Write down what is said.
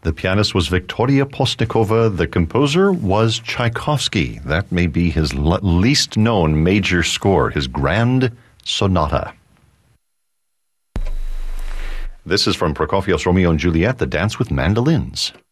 The pianist was Victoria Postnikova. The composer was Tchaikovsky. That may be his least known major score, his Grand Sonata. This is from Prokofiev's Romeo and Juliet, The Dance with Mandolins.